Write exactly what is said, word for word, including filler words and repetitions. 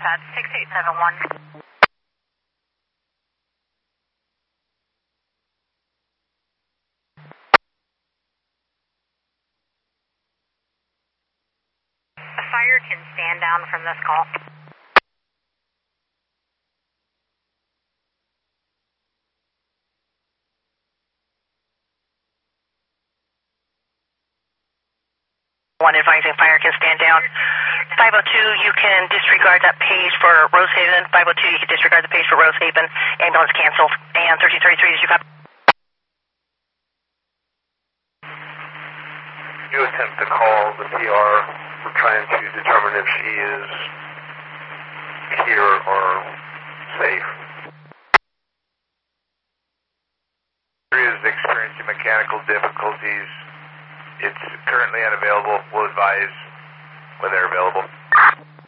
dispatch, six eight seven one. The fire can stand down from this call. One advising fire can stand down. five oh two, you can disregard that page for Rosehaven. five oh two, you can disregard the page for Rosehaven. Ambulance canceled. And thirteen thirty-three, did you copy? You attempt to call the P R. We're trying to determine if she is here or safe. She is experiencing mechanical difficulties. It's currently unavailable. We'll advise when they're available.